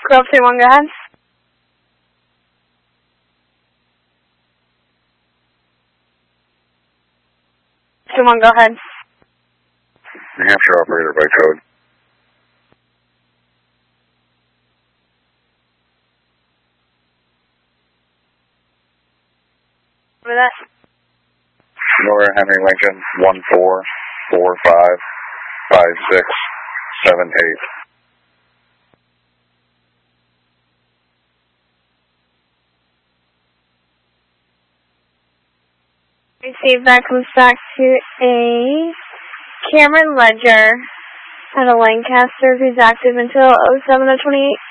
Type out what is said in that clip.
Grove 31, go ahead. Someone go ahead. New Hampshire operator by code. Over that. Nora Henry Lincoln 14455678. See if that comes back to a Cameron Ledger at a Lancaster who's active until 07/28.